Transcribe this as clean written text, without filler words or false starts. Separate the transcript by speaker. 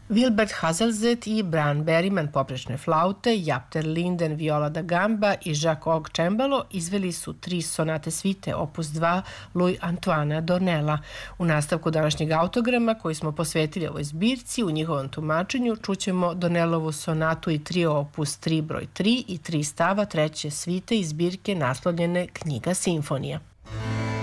Speaker 1: Wilbert Hazelzet i Bran Berryman poprečne flaute, Japter Linden viola da gamba i Jacques Og cembalo izveli su 3 sonate svite opus 2 Louis Antoine Dornella. U nastavku današnjeg autograma koji smo posvetili ovoj zbirci, u njihovom tumačenju čućemo Dornellovu sonatu i trio opus 3 broj 3 i 3 stava treće svite iz zbirke naslovljene Knjiga simfonija.